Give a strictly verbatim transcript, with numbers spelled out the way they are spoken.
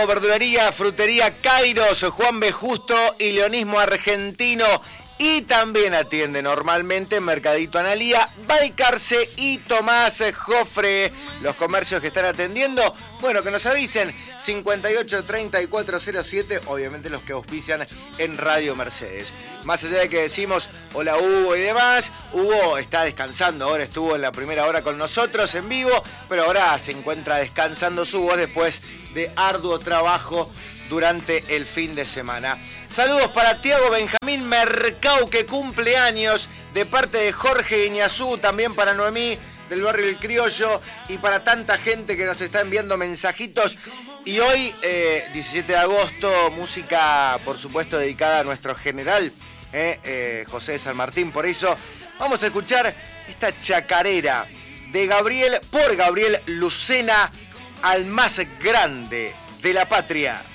Mercado, verdulería, frutería Kairos, Juan B. Justo y Leonismo Argentino. Y también atiende normalmente Mercadito Analía, Balcarce y Tomás Jofre. Los comercios que están atendiendo, bueno, que nos avisen. cincuenta y ocho, treinta y cuatro cero siete, obviamente los que auspician en Radio Mercedes. Más allá de que decimos hola Hugo y demás, Hugo está descansando, ahora estuvo en la primera hora con nosotros en vivo, pero ahora se encuentra descansando su voz después de arduo trabajo durante el fin de semana. Saludos para Tiago Benjamín Mercau, que cumple años, de parte de Jorge Iñazú, también para Noemí del barrio El Criollo y para tanta gente que nos está enviando mensajitos. Y hoy, eh, diecisiete de agosto, música, por supuesto, dedicada a nuestro general, eh, eh, José de San Martín. Por eso vamos a escuchar esta chacarera de Gabriel, por Gabriel Lucena, al más grande de la patria.